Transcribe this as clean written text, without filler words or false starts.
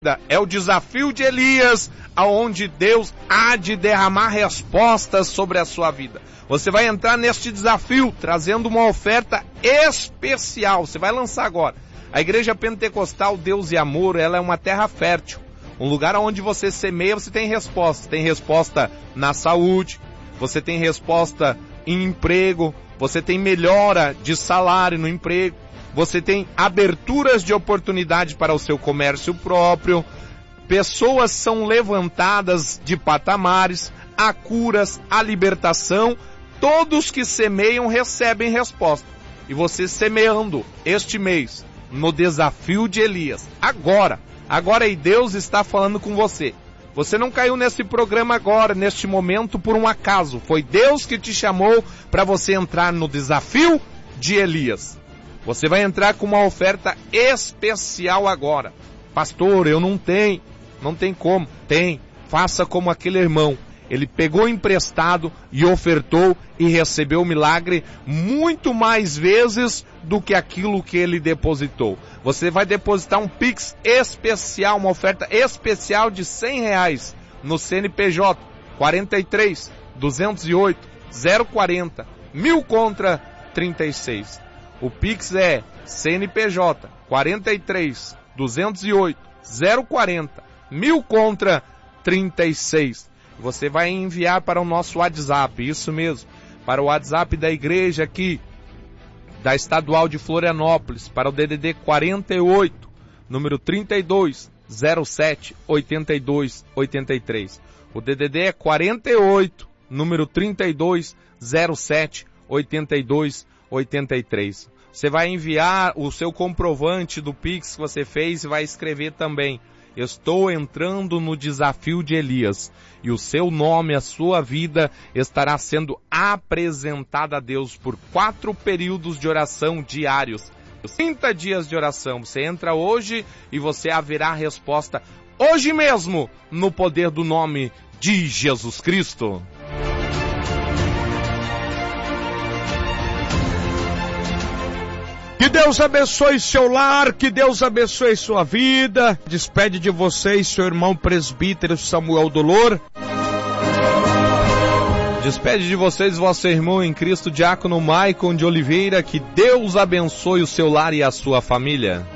É o desafio de Elias, aonde Deus há de derramar respostas sobre a sua vida. Você vai entrar neste desafio trazendo uma oferta especial. Você vai lançar agora. A Igreja Pentecostal Deus e Amor, ela é uma terra fértil. Um lugar onde você semeia, você tem resposta. Tem resposta na saúde, você tem resposta em emprego, você tem melhora de salário no emprego. Você tem aberturas de oportunidade para o seu comércio próprio, pessoas são levantadas de patamares, há curas, há libertação, todos que semeiam recebem resposta. E você semeando este mês, no desafio de Elias, agora aí Deus está falando com você. Você não caiu nesse programa agora, neste momento, por um acaso. Foi Deus que te chamou para você entrar no desafio de Elias. Você vai entrar com uma oferta especial agora. Pastor, eu não tem como. Tem, faça como aquele irmão. Ele pegou emprestado e ofertou e recebeu o milagre muito mais vezes do que aquilo que ele depositou. Você vai depositar um Pix especial, uma oferta especial de R$100 no CNPJ 43 208 040 1000 contra 36. O Pix é CNPJ 43 208 040 1000 contra 36. Você vai enviar para o nosso WhatsApp, isso mesmo, para o WhatsApp da igreja aqui, da Estadual de Florianópolis, para o DDD 48, número 32 07 82 83. O DDD é 48, número 32 07 82 83. Você vai enviar o seu comprovante do Pix que você fez e vai escrever também: estou entrando no desafio de Elias. E o seu nome, a sua vida estará sendo apresentada a Deus por 4 períodos de oração diários. 30 dias de oração. Você entra hoje e você haverá resposta hoje mesmo no poder do nome de Jesus Cristo. Que Deus abençoe seu lar, que Deus abençoe sua vida. Despede de vocês seu irmão presbítero Samuel Dolor. Despede de vocês vosso irmão em Cristo, diácono Maicon de Oliveira. Que Deus abençoe o seu lar e a sua família.